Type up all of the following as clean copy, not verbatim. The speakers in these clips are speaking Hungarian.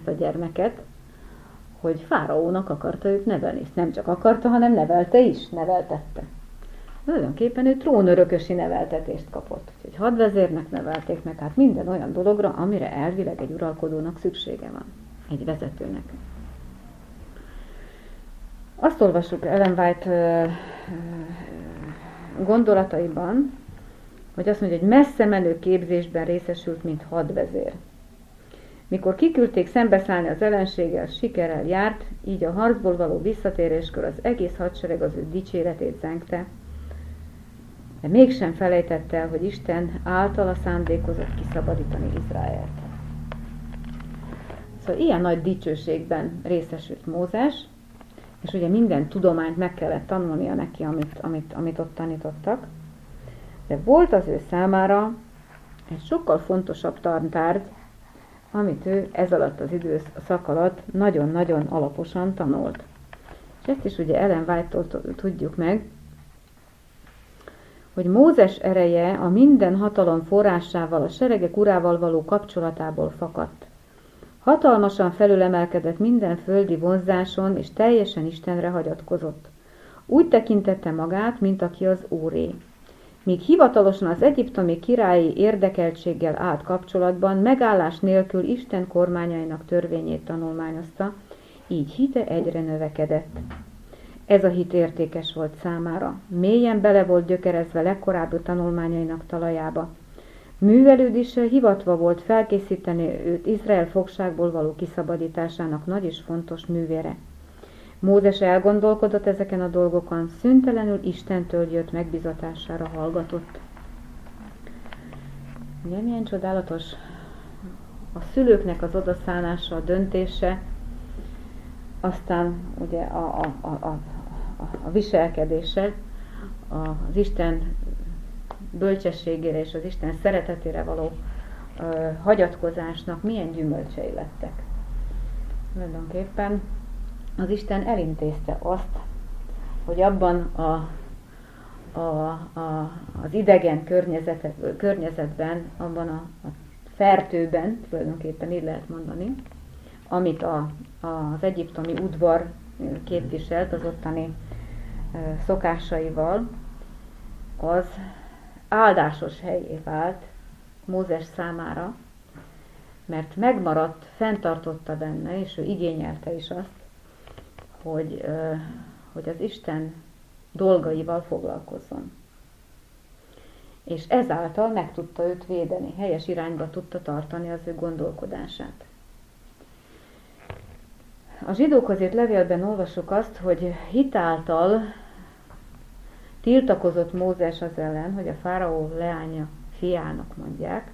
ezt a gyermeket, hogy fáraónak akarta őt nevelni. És nem csak akarta, hanem nevelte is, neveltette. Tulajdonképpen ő trónörökösi neveltetést kapott. Úgyhogy hadvezérnek nevelték meg, hát minden olyan dologra, amire elvileg egy uralkodónak szüksége van. Egy vezetőnek. Azt olvassuk Ellen White gondolataiban, hogy azt mondja, hogy messze menő képzésben részesült, mint hadvezér. Mikor kiküldték szembeszállni az ellenséggel, sikerrel járt, így a harcból való visszatéréskor az egész hadsereg az ő dicséretét zengte, de mégsem felejtette el, hogy Isten általa szándékozott kiszabadítani Izraelt. Szóval ilyen nagy dicsőségben részesült Mózes, és ugye minden tudományt meg kellett tanulnia neki, amit ott tanítottak, de volt az ő számára egy sokkal fontosabb tantárgy, amit ő ez alatt az időszak alatt nagyon-nagyon alaposan tanult. És ezt is ugye Ellen White-tól tudjuk meg, hogy Mózes ereje a minden hatalom forrásával, a seregek urával való kapcsolatából fakadt. Hatalmasan felülemelkedett minden földi vonzáson, és teljesen Istenre hagyatkozott. Úgy tekintette magát, mint aki az Úré. Míg hivatalosan az egyiptomi királyi érdekeltséggel állt kapcsolatban, megállás nélkül Isten kormányainak törvényét tanulmányozta, így hite egyre növekedett. Ez a hit értékes volt számára. Mélyen bele volt gyökerezve legkorábbi tanulmányainak talajába. Művelődése hivatva volt felkészíteni őt Izrael fogságból való kiszabadításának nagy és fontos művére. Mózes elgondolkodott ezeken a dolgokon, szüntelenül Istentől jött megbizatására hallgatott. Ugye, milyen csodálatos a szülőknek az odaszánása, a döntése, aztán ugye a viselkedése, az Isten bölcsességére és az Isten szeretetére való hagyatkozásnak milyen gyümölcsei lettek. Tulajdonképpen az Isten elintézte azt, hogy abban az idegen környezetben, abban a fertőben, tulajdonképpen így lehet mondani, amit az egyiptomi udvar képviselt az ottani szokásaival, az áldásos helyé vált Mózes számára, mert megmaradt, fenntartotta benne, és ő igényelte is azt, hogy az Isten dolgaival foglalkozzon. És ezáltal meg tudta őt védeni, helyes irányba tudta tartani az ő gondolkodását. A zsidókhoz írt levélben olvasok azt, hogy hitáltal tiltakozott Mózes az ellen, hogy a fáraó leánya fiának mondják,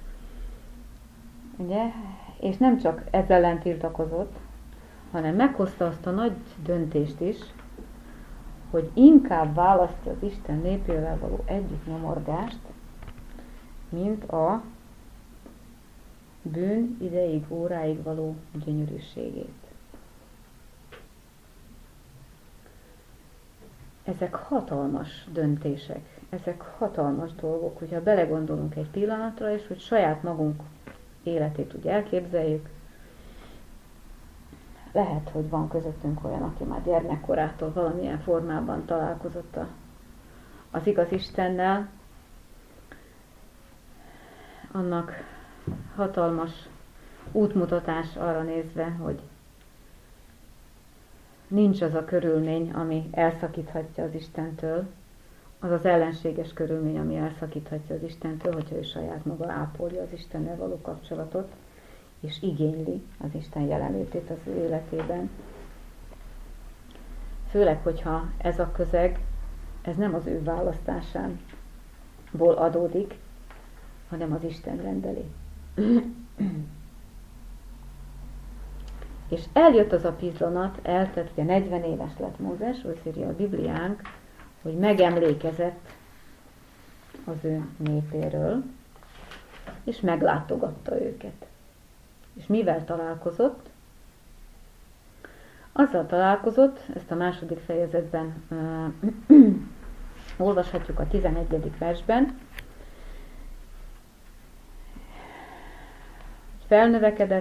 ugye? És nem csak ez ellen tiltakozott, hanem meghozta azt a nagy döntést is, hogy inkább választja az Isten népével való együttnyomorgást, mint a bűn ideig, óráig való gyönyörűségét. Ezek hatalmas döntések, ezek hatalmas dolgok, hogyha belegondolunk egy pillanatra, és hogy saját magunk életét úgy elképzeljük. Lehet, hogy van közöttünk olyan, aki már gyermekkorától valamilyen formában találkozott az igaz Istennel. Annak hatalmas útmutatás arra nézve, hogy nincs az a körülmény, ami elszakíthatja az Istentől, az az ellenséges körülmény, ami elszakíthatja az Istentől, hogyha ő saját maga ápolja az Istennel való kapcsolatot, és igényli az Isten jelenlétét az ő életében. Főleg, hogyha ez a közeg, ez nem az ő választásából adódik, hanem az Isten rendeli. És eljött az a pillanat, eltelt, ugye 40 éves lett Mózes, úgy írja a Bibliánk, hogy megemlékezett az ő népéről, és meglátogatta őket. És mivel találkozott? Azzal találkozott, ezt a második fejezetben olvashatjuk a 11. versben, felnövekedett,